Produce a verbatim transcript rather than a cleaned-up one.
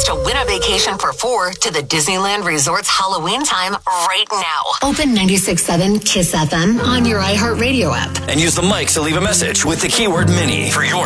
to win a vacation for four to the Disneyland Resort's Halloween time right now. Open ninety-six point seven KISS F M on your iHeartRadio app. And use the mic to leave a message with the keyword Mini for your